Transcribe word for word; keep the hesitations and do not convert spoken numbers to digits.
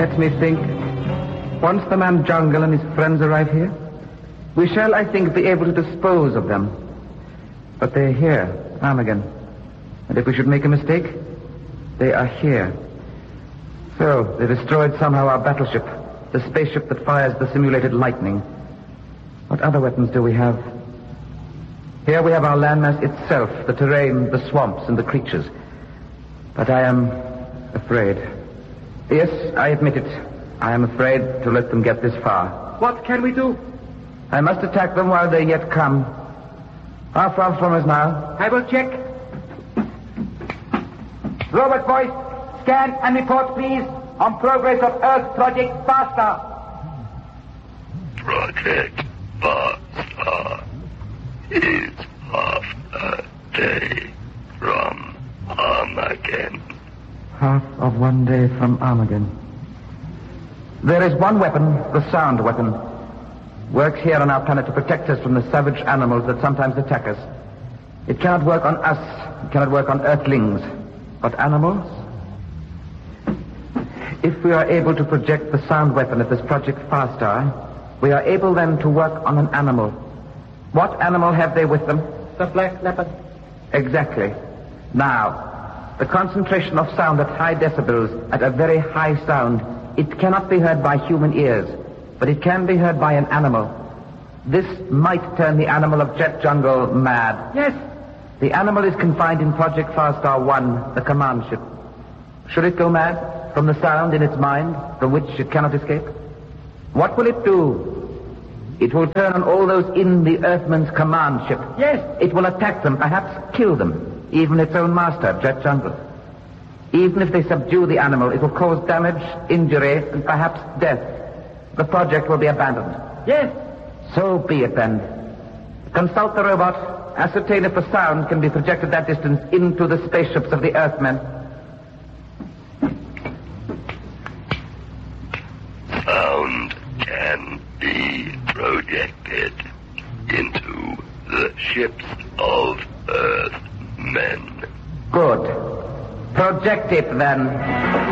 Let me think. Once the man Jungle and his friends arrive here, we shall, I think, be able to dispose of them. But they're here, Armageddon. And if we should make a mistake, they are here. So, they destroyed somehow our battleship, the spaceship that fires the simulated lightning. What other weapons do we have? Here we have our landmass itself, the terrain, the swamps, and the creatures. But I am afraid. Yes, I admit it. I am afraid to let them get this far. What can we do? I must attack them while they yet come. How far from us now? I will check. Robot voice, scan and report, please, on progress of Earth Project Faster. Project Faster is half a day from Armageddon. Half of one day from Armageddon. There is one weapon, the sound weapon. Works here on our planet to protect us from the savage animals that sometimes attack us. It cannot work on us. It cannot work on Earthlings. But animals? If we are able to project the sound weapon at this Project Farstar, we are able then to work on an animal. What animal have they with them? The black leopard. Exactly. Now, the concentration of sound at high decibels, at a very high sound, it cannot be heard by human ears, but it can be heard by an animal. This might turn the animal of Jet Jungle mad. Yes. The animal is confined in Project Farstar one, the command ship. Should it go mad from the sound in its mind, from which it cannot escape? What will it do? It will turn on all those in the Earthman's command ship. Yes. It will attack them, perhaps kill them, even its own master, Jet Jungle. Even if they subdue the animal, it will cause damage, injury, and perhaps death. The project will be abandoned. Yes. So be it then. Consult the robot. Ascertain if the sound can be projected that distance into the spaceships of the Earthmen. Sound can be projected into the ships of Earthmen. Good. Project it then.